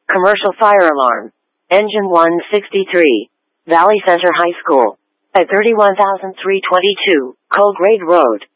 Commercial fire alarm. Engine 163. Valley Center High School. At 31322, Colgrade Road.